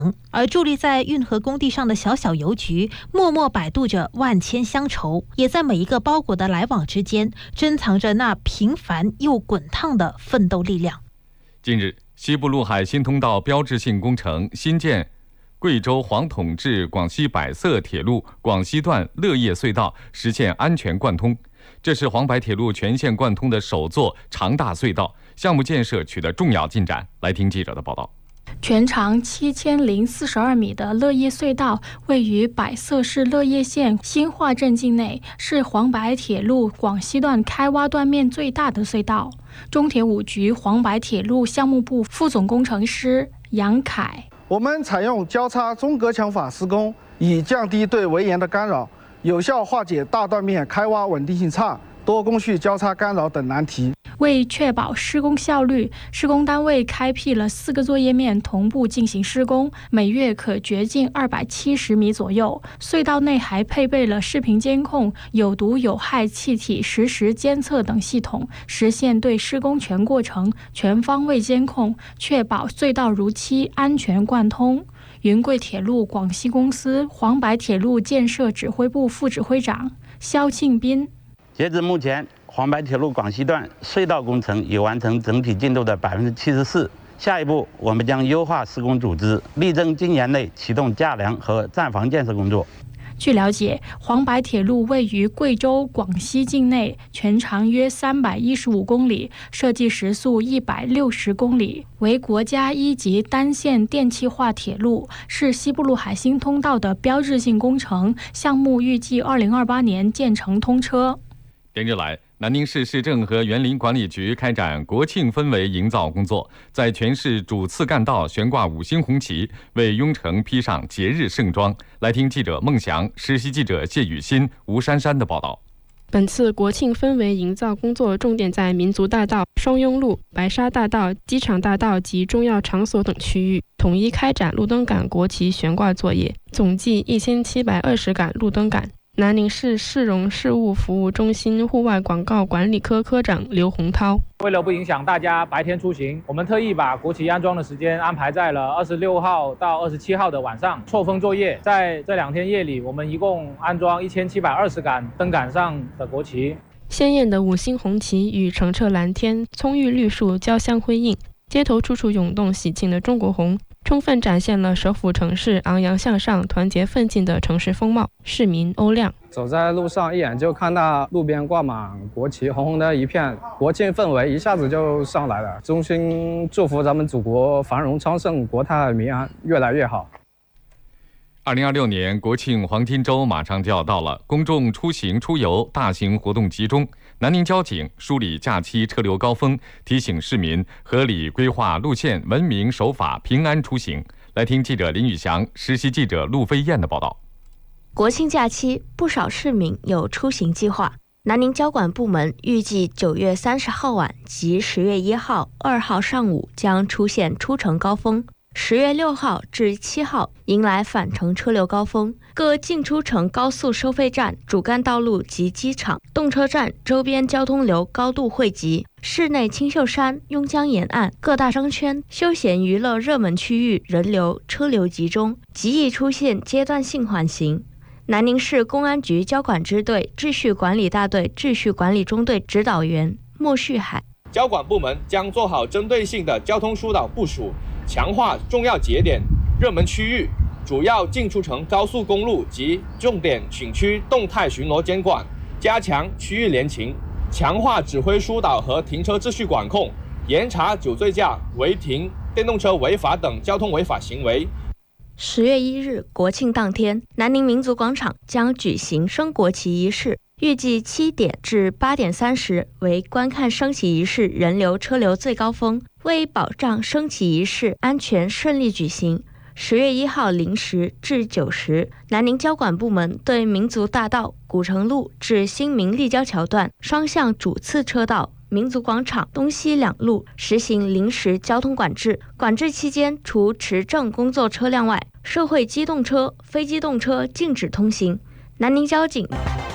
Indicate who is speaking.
Speaker 1: 而伫立在运河工地上的小小邮局，默默摆渡着万千乡愁，也在每一个包裹的来往之间，珍藏着那平凡又滚烫的奋斗力量。
Speaker 2: 近日，西部陆海新通道标志性工程新建贵州黄统至广西百色铁路广西段乐业隧道实现安全贯通，这是黄白铁路全线贯通的首座长大隧道，项目建设取得重要进展。来听记者的报道。
Speaker 3: 全长7042米的乐业隧道位于百色市乐业县新化镇境内，是黄白铁路广西段开挖断面最大的隧道。中铁五局黄白铁路项目部副总工程师杨凯：
Speaker 4: 我们采用交叉中隔墙法施工，以降低对围岩的干扰，有效化解大断面开挖稳定性差、多工序交叉干扰等难题。
Speaker 3: 为确保施工效率，施工单位开辟了4个作业面同步进行施工，每月可掘进270米左右。隧道内还配备了视频监控、有毒有害气体实时监测等系统，实现对施工全过程全方位监控，确保隧道如期安全贯通。云贵铁路广西公司黄白铁路建设指挥部副指挥长肖庆斌：
Speaker 5: 截至目前，黄白铁路广西段隧道工程已完成整体进度的74%。下一步，我们将优化施工组织，力争今年内启动架梁和站房建设工作。
Speaker 3: 据了解，黄白铁路位于贵州、广西境内，全长约315公里，设计时速160公里，为国家1级单线电气化铁路，是西部陆海新通道的标志性工程。项目预计2028年建成通车。
Speaker 2: 连日来，南宁市市政和园林管理局开展国庆氛围营造工作，在全市主次干道悬挂5星红旗，为雍城披上节日盛装。来听记者孟祥、实习记者谢雨欣、吴珊珊的报道。
Speaker 6: 本次国庆氛围营造工作重点在民族大道、双雍路、白沙大道、机场大道及重要场所等区域，统一开展路灯杆国旗悬挂作业，总计1720杆路灯杆。南宁市市容事务服务中心户外广告管理科科长刘洪涛：
Speaker 7: 为了不影响大家白天出行，我们特意把国旗安装的时间安排在了26号到27号的晚上，错峰作业。在这2天夜里，我们一共安装1720杆灯杆上的国旗。
Speaker 6: 鲜艳的5星红旗与澄澈蓝天、葱郁绿树交相辉映，街头处处涌动喜庆的中国红，充分展现了首府城市昂扬向上、团结奋进的城市风貌。市民欧亮：
Speaker 8: 走在路上，一眼就看到路边挂满国旗，红红的一片，国庆氛围一下子就上来了。衷心祝福咱们祖国繁荣昌盛、国泰民安，越来越好。
Speaker 2: 2026年国庆黄金周马上就要到了，公众出行出游大型活动集中。南宁交警梳理假期车流高峰，提醒市民合理规划路线，文明守法，平安出行。来听记者林宇翔、实习记者陆飞燕的报道。
Speaker 9: 国庆假期，不少市民有出行计划。南宁交管部门预计9月30号晚及10月1号、2号上午将出现出城高峰。10月6号至7号迎来返程车流高峰，各进出城高速收费站、主干道路及机场、动车站周边交通流高度汇集，市内青秀山、邕江沿岸各大商圈、休闲娱乐热门区域人流车流集中，极易出现阶段性缓行。南宁市公安局交管支队秩序管理大队秩序管理中队指导员莫旭海：
Speaker 10: 交管部门将做好针对性的交通疏导部署，强化重要节点、热门区域、主要进出城高速公路及重点景区动态巡逻监管，加强区域联勤，强化指挥疏导和停车秩序管控，严查酒醉驾、违停、电动车违法等交通违法行为。
Speaker 9: 10月1日国庆当天，南宁民族广场将举行升国旗仪式，预计7点至8点30为观看升旗仪式人流车流最高峰。为保障升旗仪式安全顺利举行，10月1号0时至9时，南宁交管部门对民族大道古城路至新民立交桥段双向主次车道、民族广场东西两路实行临时交通管制。管制期间，除持证工作车辆外，社会机动车、非机动车禁止通行。南宁交警